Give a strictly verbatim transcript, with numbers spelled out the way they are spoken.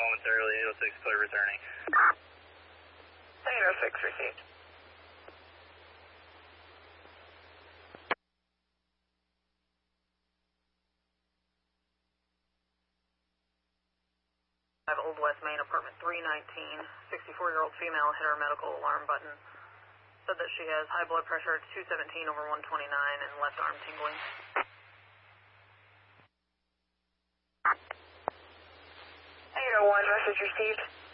momentarily. eight oh six, clear returning. eight oh six, received. I have Old West Main, apartment three nineteen, sixty-four-year-old female hit her medical alarm button. Said that she has high blood pressure at two seventeen over one twenty-nine and left arm tingling. eight oh one, message received.